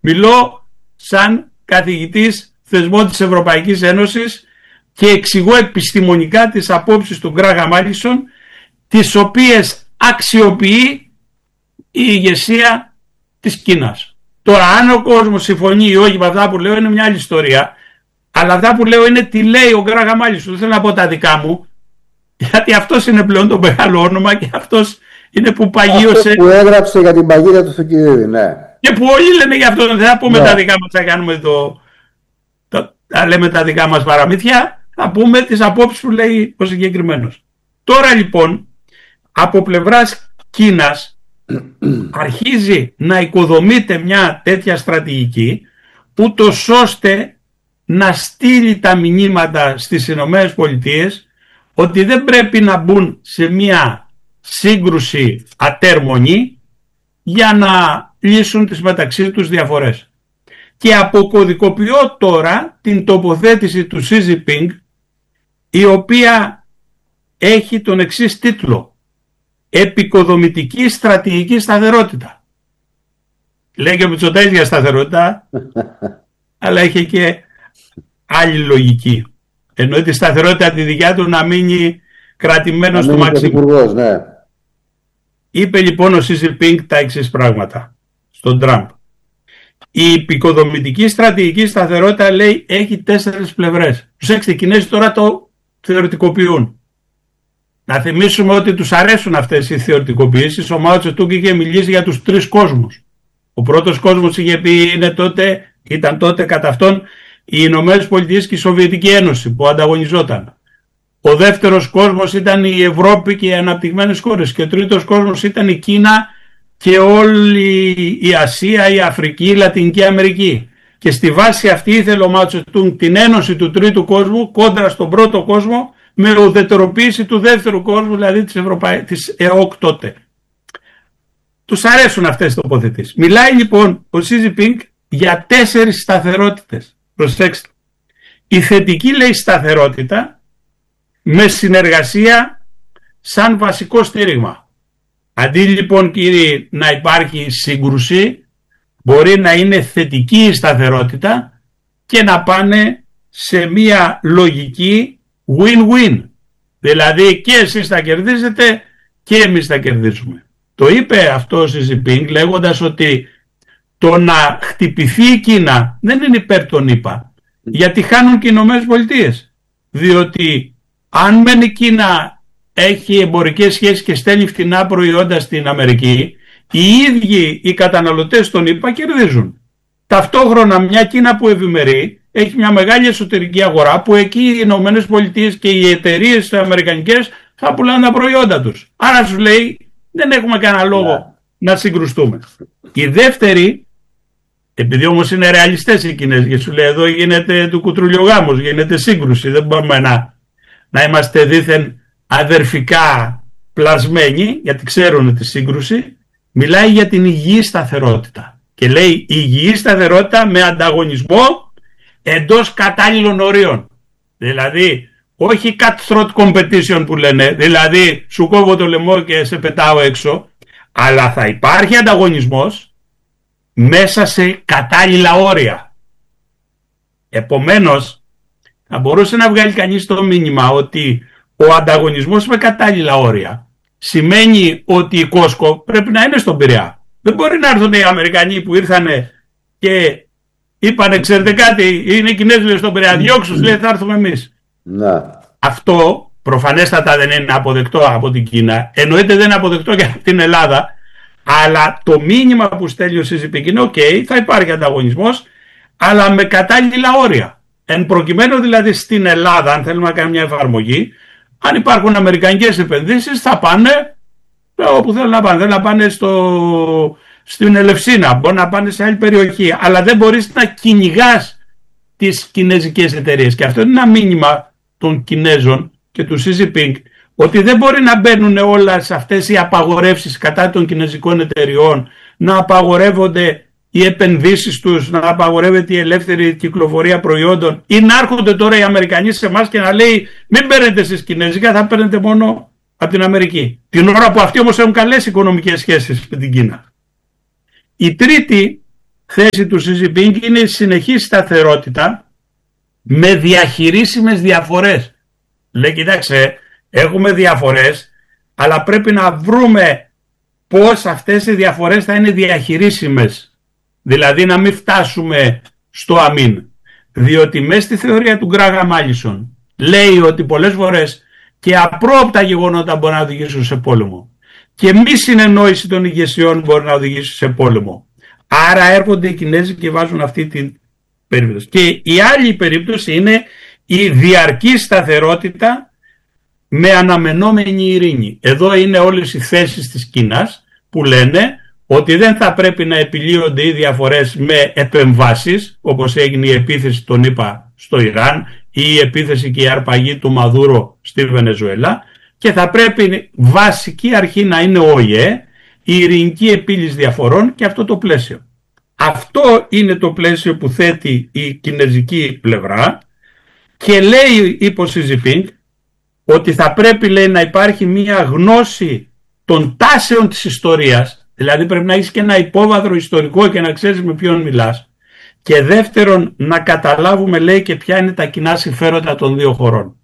Μιλώ σαν καθηγητής θεσμών της Ευρωπαϊκής Ένωσης και εξηγώ επιστημονικά τις απόψεις του Γκράχαμ Μάλισον, τις οποίες αξιοποιεί η ηγεσία της Κίνας. Τώρα, αν ο κόσμος συμφωνεί ή όχι με αυτά που λέω, είναι μια άλλη ιστορία. Αλλά αυτά που λέω είναι τι λέει ο Γκράχαμ Μάλισον. Δεν θέλω να πω τα δικά μου, γιατί αυτός είναι πλέον το μεγάλο όνομα και αυτός είναι που παγίωσε. Αυτό που έγραψε για την παγίδα του Θουκυδίδη, ναι. Και που όλοι λένε για αυτό. Δεν θα πούμε τα δικά μας, θα κάνουμε θα λέμε τα δικά μας παραμύθια. Θα πούμε τις απόψεις που λέει ο συγκεκριμένος. Τώρα λοιπόν, από πλευράς Κίνας, αρχίζει να οικοδομείται μια τέτοια στρατηγική, ούτως ώστε να στείλει τα μηνύματα στις Ηνωμένες Πολιτείες ότι δεν πρέπει να μπουν σε μια σύγκρουση ατέρμονη για να λύσουν τις μεταξύ τους διαφορές. Και αποκωδικοποιώ τώρα την τοποθέτηση του Xi Jinping, η οποία έχει τον εξής τίτλο: επικοδομητική στρατηγική σταθερότητα. Λέει και ο Μητσοτάκης για σταθερότητα, αλλά έχει και άλλη λογική. Εννοεί τη σταθερότητα τη δικιά του να μείνει κρατημένος στο μαξίμου. Ναι. Είπε λοιπόν ο Xi Jinping τα εξής πράγματα στον Τραμπ. Η επικοδομητική στρατηγική σταθερότητα, λέει, έχει 4 πλευρές. Προσέξτε, οι Κινέζοι τώρα το θεωρητικοποιούν. Να θυμίσουμε ότι τους αρέσουν αυτές οι θεωρητικοποιήσεις. Ο Μάο Τσετούγκ είχε μιλήσει για τους 3 κόσμους. Ο πρώτος κόσμος, είχε πει, ήταν τότε κατά αυτόν οι Ηνωμένες Πολιτείες και η Σοβιετική Ένωση που ανταγωνιζόταν. Ο δεύτερος κόσμος ήταν η Ευρώπη και οι αναπτυγμένες χώρες. Και ο τρίτος κόσμος ήταν η Κίνα και όλη η Ασία, η Αφρική, η Λατινική Αμερική. Και στη βάση αυτή ήθελε ο Μάο Τσετούγκ την ένωση του τρίτου κόσμου κόντρα στον πρώτο κόσμο, με ουδετεροποίηση του δεύτερου κόσμου, δηλαδή της ΕΟΚ τότε. Τους αρέσουν αυτές τις τοποθετήσεις. Μιλάει λοιπόν ο Xi Jinping για 4 σταθερότητες. Προσέξτε. Η θετική, λέει, σταθερότητα με συνεργασία σαν βασικό στήριγμα. Αντί λοιπόν, κύριοι, να υπάρχει σύγκρουση, μπορεί να είναι θετική η σταθερότητα και να πάνε σε μια λογική win-win. Δηλαδή και εσείς θα κερδίζετε και εμείς θα κερδίσουμε. Το είπε αυτό ο Xi Jinping λέγοντας ότι το να χτυπηθεί η Κίνα δεν είναι υπέρ των ΗΠΑ, γιατί χάνουν και οι Ηνωμένες Πολιτείες. Διότι αν μεν η Κίνα έχει εμπορικές σχέσεις και στέλνει φτηνά προϊόντα στην Αμερική, οι ίδιοι οι καταναλωτές των ΗΠΑ κερδίζουν. Ταυτόχρονα μια Κίνα που ευημερεί έχει μια μεγάλη εσωτερική αγορά, που εκεί οι Ηνωμένες Πολιτείες και οι εταιρείες αμερικανικές θα πουλάνε τα προϊόντα τους. Άρα σου λέει δεν έχουμε κανένα λόγο να συγκρουστούμε. Η δεύτερη, επειδή όμως είναι ρεαλιστές οι Κινέζοι και σου λέει εδώ γίνεται του κουτρουλιογάμος, γίνεται σύγκρουση, δεν μπορούμε να είμαστε δήθεν αδερφικά πλασμένοι, γιατί ξέρουν τη σύγκρουση, μιλάει για την υγιή σταθερότητα. Και λέει η υγιή σταθερότητα με ανταγωνισμό εντός κατάλληλων ορίων. Δηλαδή όχι cutthroat competition που λένε, δηλαδή σου κόβω το λαιμό και σε πετάω έξω, αλλά θα υπάρχει ανταγωνισμός μέσα σε κατάλληλα όρια. Επομένως θα μπορούσε να βγάλει κανείς το μήνυμα ότι ο ανταγωνισμός με κατάλληλα όρια σημαίνει ότι η Κόσκο πρέπει να είναι στον Πειραιά. Δεν μπορεί να έρθουν οι Αμερικανοί που ήρθανε και είπανε, ξέρετε κάτι, είναι οι Κινέζοι στον Πειραιά, διώξους, λέει, θα έρθουμε εμείς. Να. Αυτό προφανέστατα δεν είναι αποδεκτό από την Κίνα, εννοείται δεν είναι αποδεκτό και από την Ελλάδα, αλλά το μήνυμα που στέλνει ο Xi Jinping είναι θα υπάρχει ανταγωνισμός, αλλά με κατάλληλα όρια. Εν προκειμένου δηλαδή στην Ελλάδα, αν θέλουμε να κάνουμε μια εφαρμογή, αν υπάρχουν αμερικανικές επενδύσεις θα πάνε όπου θέλουν να πάνε. Θέλουν να πάνε στην Ελευσίνα, μπορεί να πάνε σε άλλη περιοχή, αλλά δεν μπορείς να κυνηγάς τις κινέζικες εταιρείες. Και αυτό είναι ένα μήνυμα των Κινέζων και του Xi Jinping, ότι δεν μπορεί να μπαίνουν όλες αυτές οι απαγορεύσεις κατά των κινέζικων εταιριών, να απαγορεύονται οι επενδύσεις τους, να απαγορεύεται η ελεύθερη κυκλοφορία προϊόντων, ή να έρχονται τώρα οι Αμερικανοί σε εμάς και να λέει μην παίρνετε εσείς κινέζικα, θα παίρνετε μόνο από την Αμερική. Την ώρα που αυτοί όμως έχουν καλές οικονομικές σχέσεις με την Κίνα. Η τρίτη θέση του Xi Jinping είναι η συνεχή σταθερότητα με διαχειρίσιμες διαφορές. Λέει, κοιτάξτε, έχουμε διαφορές, αλλά πρέπει να βρούμε πώς αυτές οι διαφορές θα είναι διαχειρίσιμες. Δηλαδή να μην φτάσουμε στο αμήν. Διότι μέσα στη θεωρία του Γκράγαμ Άλισον λέει ότι πολλές φορές και απρόοπτα γεγονότα μπορεί να οδηγήσουν σε πόλεμο. Και μη συνεννόηση των ηγεσιών μπορεί να οδηγήσει σε πόλεμο. Άρα έρχονται οι Κινέζοι και βάζουν αυτή την περίπτωση. Και η άλλη περίπτωση είναι η διαρκή σταθερότητα με αναμενόμενη ειρήνη. Εδώ είναι όλες οι θέσεις της Κίνας που λένε ότι δεν θα πρέπει να επιλύονται οι διαφορές με επεμβάσεις, όπως έγινε η επίθεση των ΗΠΑ στο Ιράν ή η επίθεση και η αρπαγή του Μαδούρο στη Βενεζουέλα, και θα πρέπει βασική αρχή να είναι ο ΟΗΕ, η ειρηνική επίλυση διαφορών και αυτό το πλαίσιο. Αυτό είναι το πλαίσιο που θέτει η κινέζικη πλευρά και λέει υπό Xi Jinping ότι θα πρέπει, λέει, να υπάρχει μια γνώση των τάσεων της ιστορίας, δηλαδή πρέπει να έχεις και ένα υπόβαθρο ιστορικό και να ξέρεις με ποιον μιλάς, και δεύτερον να καταλάβουμε, λέει, και ποια είναι τα κοινά συμφέροντα των δύο χωρών.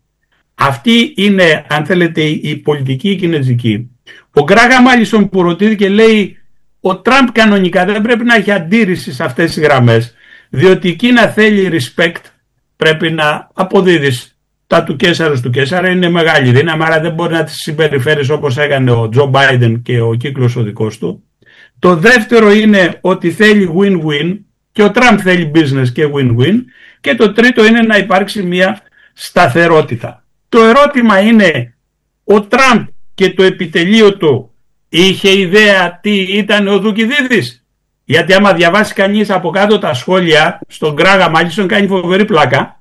Αυτή είναι, αν θέλετε, η πολιτική κινέζικη. Ο Γκράγαμ Άλισον που ρωτήθηκε, λέει, ο Τραμπ κανονικά δεν πρέπει να έχει αντίρρηση σε αυτές τις γραμμές, διότι η Κίνα θέλει respect, πρέπει να αποδίδεις τα του Καίσαρος του Καίσαρα, είναι μεγάλη δύναμη, άρα δεν μπορεί να τις συμπεριφέρεις όπως έκανε ο Τζο Μπάιντεν και ο κύκλος ο δικός του. Το δεύτερο είναι ότι θέλει win-win και ο Τραμπ θέλει business και win-win, και το τρίτο είναι να υπάρξει μια σταθερότητα. Το ερώτημα είναι, ο Τραμπ και το επιτελείο του είχε ιδέα τι ήταν ο Θουκυδίδης? Γιατί άμα διαβάσει κανείς από κάτω τα σχόλια στον Γκράγαμ Άλισον κάνει φοβερή πλάκα.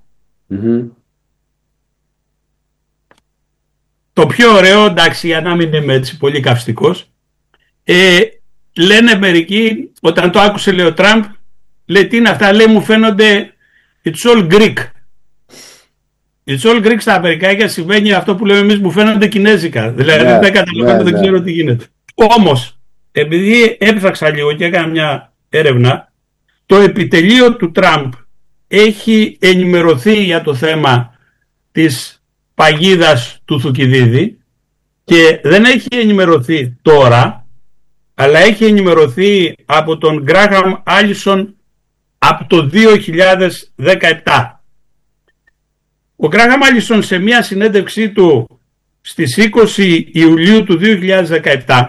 Το πιο ωραίο, εντάξει, για να μην είμαι έτσι πολύ καυστικός, λένε μερικοί, όταν το άκουσε, λέει, ο Τραμπ, λέει, τι είναι αυτά, λέει, μου φαίνονται it's all Greek. It's all Greek στα αμερικάνικα σημαίνει αυτό που λέμε εμείς, μου φαίνονται κινέζικα. Δηλαδή δεν καταλαβαίνω, δεν ξέρω τι γίνεται. Όμως, επειδή έψαξα λίγο και έκανα μια έρευνα, το επιτελείο του Τραμπ έχει ενημερωθεί για το θέμα της παγίδας του Θουκυδίδη και δεν έχει ενημερωθεί τώρα, αλλά έχει ενημερωθεί από τον Γκράγαμ Άλισον από το 2017. Ο Γκράγαμ Άλισον σε μια συνέντευξή του στις 20 Ιουλίου του 2017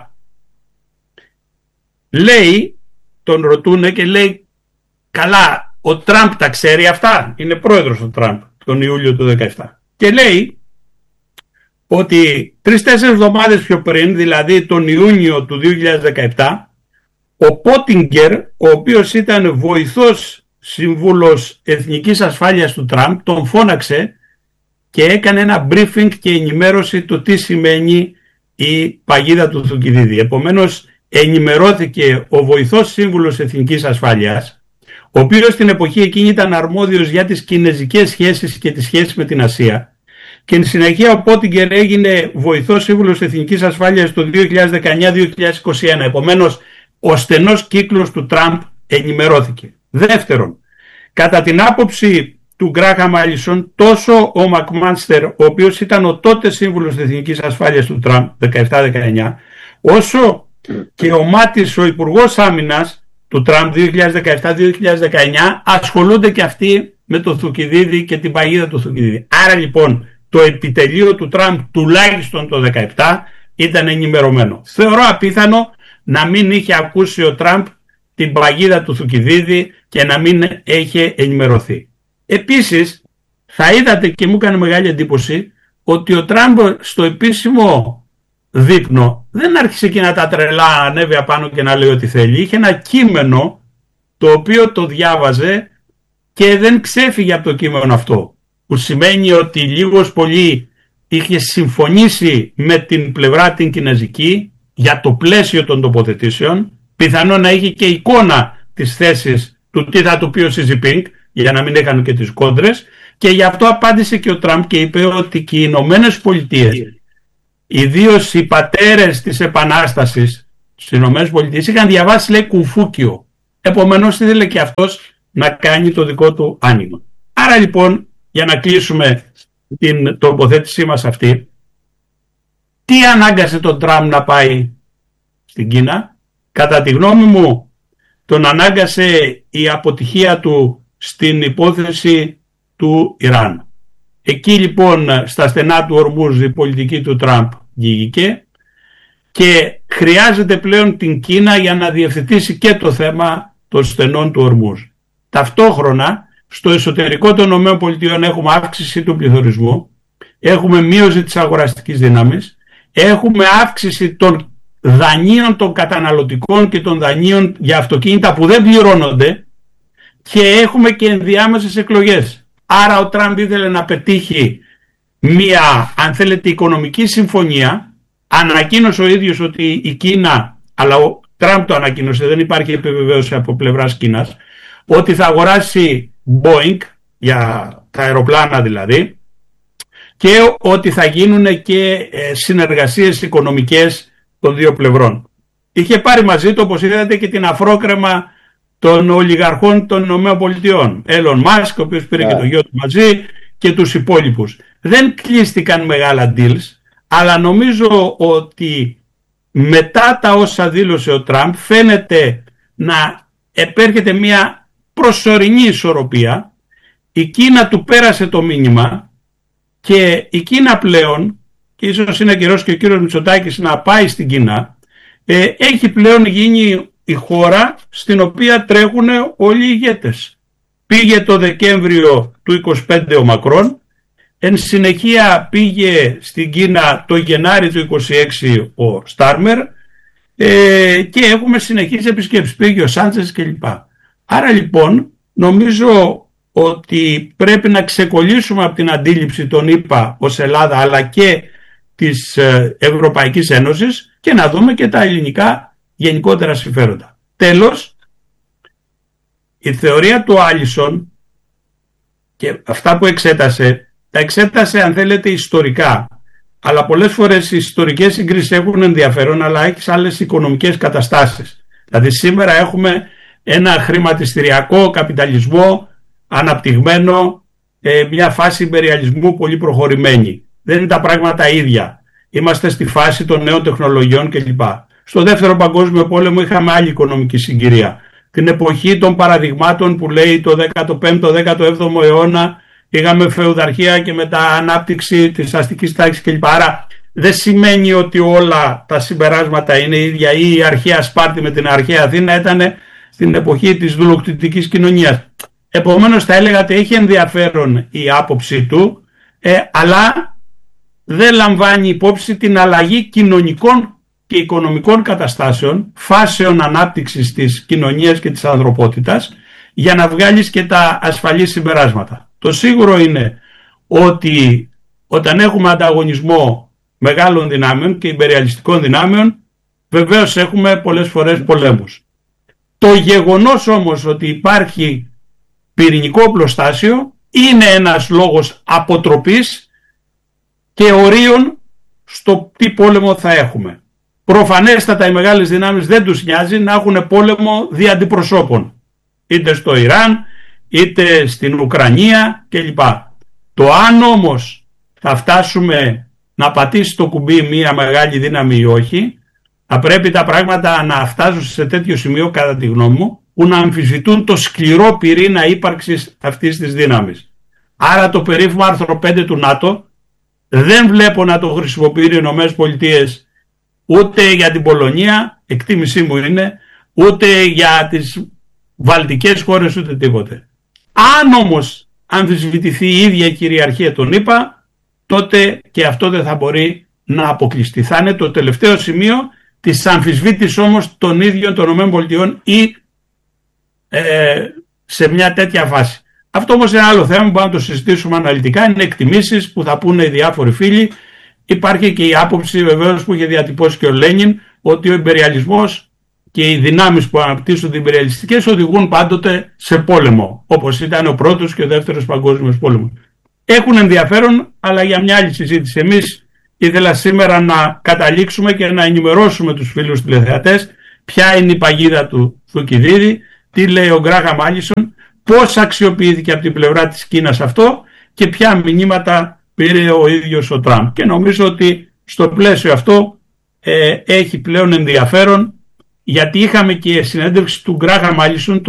λέει, τον ρωτούνε και λέει, καλά, ο Τραμπ τα ξέρει αυτά? Είναι πρόεδρος ο Τραμπ τον Ιούλιο του 2017 και λέει ότι 3-4 εβδομάδες πιο πριν, δηλαδή τον Ιούνιο του 2017, ο Πότιγκερ, ο οποίος ήταν βοηθός σύμβουλος εθνικής ασφάλειας του Τραμπ, τον φώναξε και έκανε ένα briefing και ενημέρωση του τι σημαίνει η παγίδα του Θουκυδίδη. Επομένως ενημερώθηκε ο βοηθός σύμβουλος εθνικής ασφάλειας, ο οποίος στην εποχή εκείνη ήταν αρμόδιος για τις κινεζικές σχέσεις και τις σχέσεις με την Ασία, και εν συνεχεία ο Πότιγκερ έγινε βοηθός σύμβουλος εθνικής ασφάλειας το 2019-2021. Επομένως ο στενός κύκλος του Τραμπ ενημερώθηκε. Δεύτερον, κατά την άποψη του Γκράγαμ Άλισον, τόσο ο Μακμάνστερ, ο οποίος ήταν ο τότε σύμβουλος της Εθνικής Ασφάλειας του Τραμπ 17-19, όσο και ο Μάτις, ο Υπουργός Άμυνας του Τραμπ 2017-2019, ασχολούνται και αυτοί με το Θουκυδίδη και την παγίδα του Θουκυδίδη. Άρα λοιπόν το επιτελείο του Τραμπ τουλάχιστον το 2017 ήταν ενημερωμένο. Θεωρώ απίθανο να μην είχε ακούσει ο Τραμπ την παγίδα του Θουκυδίδη και να μην έχει ενημερωθεί. Επίσης θα είδατε και μου έκανε μεγάλη εντύπωση ότι ο Τραμπ στο επίσημο δείπνο δεν άρχισε και να τα τρελά, ανέβει απάνω και να λέει ό,τι θέλει. Είχε ένα κείμενο το οποίο το διάβαζε και δεν ξέφυγε από το κείμενο αυτό, που σημαίνει ότι λίγος πολύ είχε συμφωνήσει με την πλευρά την κινεζική για το πλαίσιο των τοποθετήσεων, πιθανόν να είχε και εικόνα της θέσης του τι θα του πει ο Xi Jinping, για να μην έκανε και τις κόντρες, και γι' αυτό απάντησε και ο Τραμπ και είπε ότι και οι Ηνωμένες Πολιτείες, ιδίως οι πατέρες της Επανάστασης στις Ηνωμένες Πολιτείες, είχαν διαβάσει, λέει, Κουφούκιο, Επομένως ήθελε και αυτός να κάνει το δικό του άνοιγμα. Άρα λοιπόν, για να κλείσουμε την τοποθέτησή μας αυτή, τι ανάγκασε τον Τραμπ να πάει στην Κίνα? Κατά τη γνώμη μου, τον ανάγκασε η αποτυχία του στην υπόθεση του Ιράν. Εκεί λοιπόν στα στενά του Ορμούζ η πολιτική του Τραμπ γίγηκε και χρειάζεται πλέον την Κίνα για να διευθετήσει και το θέμα των στενών του Ορμούζ. Ταυτόχρονα στο εσωτερικό των ΗΠΑ έχουμε αύξηση του πληθωρισμού, έχουμε μείωση της αγοραστικής δύναμης, έχουμε αύξηση των δανείων των καταναλωτικών και των δανείων για αυτοκίνητα που δεν πληρώνονται και έχουμε και ενδιάμεσες εκλογές. Άρα ο Τραμπ ήθελε να πετύχει μία, αν θέλετε, οικονομική συμφωνία. Ανακοίνωσε ο ίδιος ότι η Κίνα, αλλά ο Τραμπ το ανακοίνωσε, δεν υπάρχει επιβεβαίωση από πλευράς Κίνας, ότι θα αγοράσει Boeing, για τα αεροπλάνα δηλαδή, και ότι θα γίνουν και συνεργασίες οικονομικές των δύο πλευρών. Είχε πάρει μαζί του, όπως είδατε, και την αφρόκρεμα των ολιγαρχών των ΗΠΑ. Έλλον Μάσκ, ο οποίος πήρε και το γιο του μαζί, και τους υπόλοιπους. Δεν κλείστηκαν μεγάλα deals, αλλά νομίζω ότι μετά τα όσα δήλωσε ο Τραμπ φαίνεται να επέρχεται μια προσωρινή ισορροπία. Η Κίνα του πέρασε το μήνυμα και η Κίνα πλέον, και ίσως είναι καιρός και ο κύριος Μητσοτάκης να πάει στην Κίνα, έχει πλέον γίνει η χώρα στην οποία τρέχουν όλοι οι ηγέτες. Πήγε το Δεκέμβριο του 25 ο Μακρόν, εν συνεχεία πήγε στην Κίνα το Γενάρη του 26 ο Στάρμερ, και έχουμε συνεχείς επισκέψεις, πήγε ο Σάντσες κλπ. Άρα λοιπόν νομίζω ότι πρέπει να ξεκολλήσουμε από την αντίληψη των ΗΠΑ ως Ελλάδα αλλά και της Ευρωπαϊκής Ένωσης και να δούμε και τα ελληνικά γενικότερα συμφέροντα. Τέλος, η θεωρία του Άλισον και αυτά που εξέτασε, τα εξέτασε αν θέλετε ιστορικά, αλλά πολλές φορές οι ιστορικές συγκρίσεις έχουν ενδιαφέρον, αλλά έχεις άλλες οικονομικές καταστάσεις. Δηλαδή σήμερα έχουμε ένα χρηματιστηριακό καπιταλισμό αναπτυγμένο, μια φάση υπεριαλισμού πολύ προχωρημένη. Δεν είναι τα πράγματα ίδια. Είμαστε στη φάση των νέων τεχνολογιών κλπ. Στο δεύτερο παγκόσμιο πόλεμο είχαμε άλλη οικονομική συγκυρία. Την εποχή των παραδειγμάτων που λέει το 15ο-17ο αιώνα είχαμε φεουδαρχία και μετά ανάπτυξη της αστικής τάξης κλπ. Άρα δεν σημαίνει ότι όλα τα συμπεράσματα είναι ίδια, ή η αρχαία Σπάρτη με την αρχαία Αθήνα ήταν στην εποχή της δουλοκτητικής κοινωνίας. Επομένως θα έλεγα ότι έχει ενδιαφέρον η άποψή του, αλλά δεν λαμβάνει υπόψη την αλλαγή κοινωνικών και οικονομικών καταστάσεων, φάσεων ανάπτυξης της κοινωνίας και της ανθρωπότητας, για να βγάλεις και τα ασφαλή συμπεράσματα. Το σίγουρο είναι ότι όταν έχουμε ανταγωνισμό μεγάλων δυνάμεων και υπεριαλιστικών δυνάμεων, βεβαίως έχουμε πολλές φορές πολέμους. Το γεγονός όμως ότι υπάρχει πυρηνικό οπλοστάσιο είναι ένας λόγος αποτροπής και ορίων στο τι πόλεμο θα έχουμε. Προφανέστατα οι μεγάλες δυνάμεις δεν τους νοιάζει να έχουν πόλεμο δι' αντιπροσώπων, είτε στο Ιράν είτε στην Ουκρανία κλπ. Το αν όμως θα φτάσουμε να πατήσει το κουμπί μια μεγάλη δύναμη ή όχι, θα πρέπει τα πράγματα να φτάσουν σε τέτοιο σημείο, κατά τη γνώμη μου, που να αμφισβητούν το σκληρό πυρήνα ύπαρξης αυτής της δύναμης. Άρα το περίφημο άρθρο 5 του ΝΑΤΟ δεν βλέπω να το χρησιμοποιούν οι Ηνωμένες Πολιτείες ούτε για την Πολωνία, εκτίμησή μου είναι, ούτε για τις βαλτικές χώρες, ούτε τίποτε. Αν όμως αμφισβητηθεί η ίδια η κυριαρχία των ΗΠΑ, τότε και αυτό δεν θα μπορεί να αποκλειστεί. Θα είναι το τελευταίο σημείο της αμφισβήτησης όμως των ίδιων των ΗΠΑ ή σε μια τέτοια φάση. Αυτό όμως είναι άλλο θέμα που μπορούμε να το συζητήσουμε αναλυτικά. Είναι εκτιμήσεις που θα πούνε οι διάφοροι φίλοι. Υπάρχει και η άποψη βεβαίως που είχε διατυπώσει και ο Λένιν, ότι ο ιμπεριαλισμός και οι δυνάμεις που αναπτύσσονται ιμπεριαλιστικές οδηγούν πάντοτε σε πόλεμο, όπως ήταν ο πρώτος και ο δεύτερος παγκόσμιος πόλεμος. Έχουν ενδιαφέρον, αλλά για μια άλλη συζήτηση. Εμείς ήθελα σήμερα να καταλήξουμε και να ενημερώσουμε τους φίλους τηλεθεατές ποια είναι η παγίδα του Θουκυδίδη, τι λέει ο Γκράχαμ Άλισον, πώς αξιοποιήθηκε από την πλευρά της Κίνας αυτό και ποια μηνύματα πήρε ο ίδιος ο Τραμπ. Και νομίζω ότι στο πλαίσιο αυτό έχει πλέον ενδιαφέρον, γιατί είχαμε και συνέντευξη του Γκράχαμ Άλισον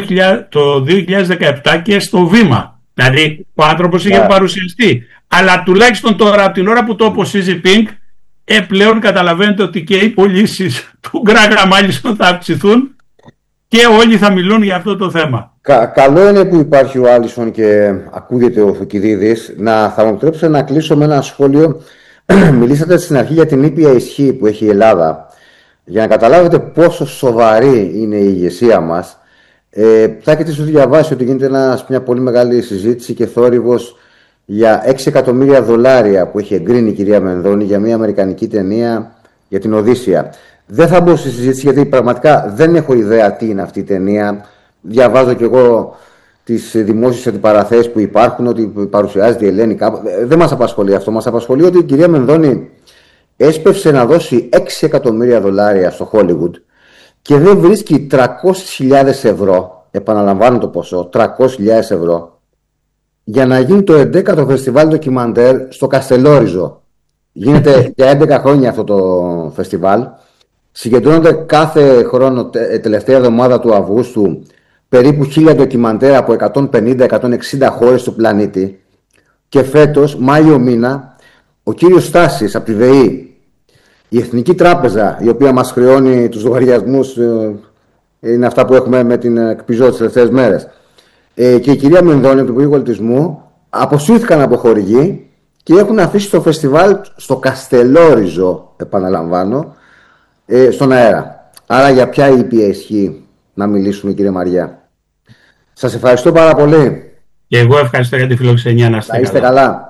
το 2017 και στο Βήμα. Δηλαδή ο άνθρωπος είχε παρουσιαστεί. Αλλά τουλάχιστον τώρα, από την ώρα που το είπε ο Xi Jinping, πλέον καταλαβαίνετε ότι και οι πωλήσεις του Γκράχαμ Άλισον θα αυξηθούν και όλοι θα μιλούν για αυτό το θέμα. Καλό είναι που υπάρχει ο Άλισον και ακούγεται ο Θουκυδίδης. Θα μου επιτρέψετε να κλείσω με ένα σχόλιο. Μιλήσατε στην αρχή για την ήπια ισχύ που έχει η Ελλάδα. Για να καταλάβετε πόσο σοβαρή είναι η ηγεσία μας, θα έχετε ίσως διαβάσει ότι γίνεται μια πολύ μεγάλη συζήτηση και θόρυβος για $6 εκατομμύρια που έχει εγκρίνει η κυρία Μενδώνη για μια αμερικανική ταινία για την Οδύσσεια. Δεν θα μπω στη συζήτηση γιατί πραγματικά δεν έχω ιδέα τι είναι αυτή η ταινία. Διαβάζω κι εγώ τις δημόσιες αντιπαραθέσεις που υπάρχουν, ότι παρουσιάζεται η Ελένη κάπου. Δεν μας απασχολεί αυτό. Μας απασχολεί ότι η κυρία Μενδώνη έσπευσε να δώσει $6 εκατομμύρια στο Hollywood και δεν βρίσκει 300.000 ευρώ, επαναλαμβάνω το ποσό, 300.000 ευρώ, για να γίνει το 11ο φεστιβάλ ντοκιμαντέρ στο Καστελόριζο. Γίνεται για 11 χρόνια αυτό το φεστιβάλ. Συγκεντρώνονται κάθε χρόνο, τελευταία εβδομάδα του Αυγούστου, περίπου 1.000 ντοκιμαντέρ από 150-160 χώρες του πλανήτη. Και φέτος, Μάιο μήνα, ο κύριος Στάσης από τη ΔΕΗ, η Εθνική Τράπεζα, η οποία μας χρεώνει τους λογαριασμούς, είναι αυτά που έχουμε με την εκπιζό τις τελευταίες μέρες, και η κυρία Μενδώνη από το Υπουργείο Πολιτισμού αποσύρθηκαν από χορηγή και έχουν αφήσει το φεστιβάλ στο Καστελόριζο, επαναλαμβάνω, στον αέρα. Άρα για ποια ήπια ισχύ να μιλήσουμε, κύριε Μαριά? Σας ευχαριστώ πάρα πολύ. Και εγώ ευχαριστώ για τη φιλοξενία. Να είστε καλά.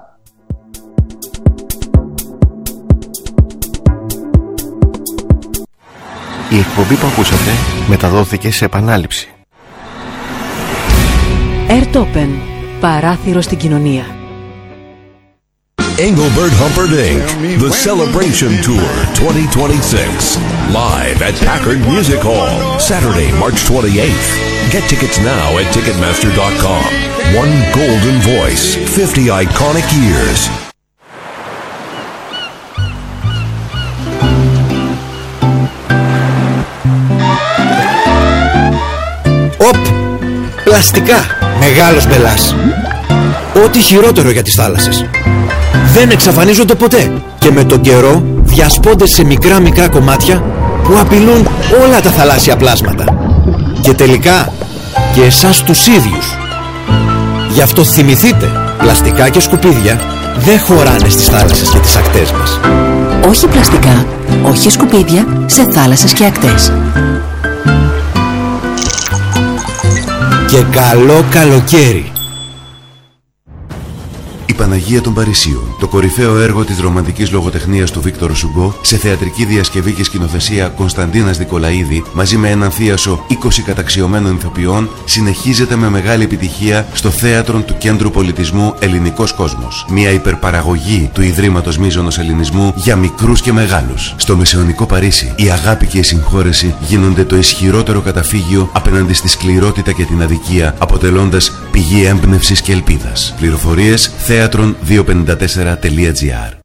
Η εκπομπή που ακούσατε μεταδόθηκε σε επανάληψη. Airtopen, παράθυρο στην κοινωνία. Engelbert Humperdinck, The Celebration Tour 2026. Live at Packard Music Hall, Saturday, March 28th. Get tickets now at Ticketmaster.com. One golden voice, 50 iconic years. Πλαστικά. Μεγάλος μπελάς. Ό,τι χειρότερο για τις θάλασσες. Δεν εξαφανίζονται ποτέ και με τον καιρό διασπώνται σε μικρά κομμάτια που απειλούν όλα τα θαλάσσια πλάσματα και τελικά και εσάς τους ίδιους. Γι' αυτό θυμηθείτε, πλαστικά και σκουπίδια δεν χωράνε στις θάλασσες και τις ακτές μας. Όχι πλαστικά, όχι σκουπίδια σε θάλασσες και ακτές. Και καλό καλοκαίρι. Η Παναγία των Παρισίων, το κορυφαίο έργο της ρομαντικής λογοτεχνίας του Βίκτορ Σουγκό, σε θεατρική διασκευή και σκηνοθεσία Κωνσταντίνας Δικολαίδη, μαζί με έναν θίασο 20 καταξιωμένων ηθοποιών, συνεχίζεται με μεγάλη επιτυχία στο θέατρο του Κέντρου Πολιτισμού Ελληνικός Κόσμος. Μια υπερπαραγωγή του Ιδρύματος Μίζωνος Ελληνισμού για μικρούς και μεγάλους. Στο μεσαιωνικό Παρίσι, η αγάπη και η συγχώρεση γίνονται το ισχυρότερο καταφύγιο απέναντι στη σκληρότητα και την αδικία, αποτελώντας πηγή έμπνευσης και ελπίδας. Πληροφορίες: θέατρον254.gr.